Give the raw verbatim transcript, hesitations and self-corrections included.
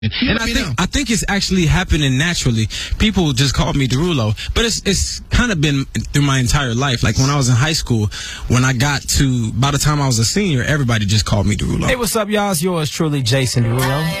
And I think I think it's actually happening naturally. People just call me Derulo, but it's it's kind of been through my entire life. Like when I was in high school, when I got to, by the time I was a senior, everybody just called me Derulo. Hey, what's up, y'all? It's yours truly, Jason Derulo.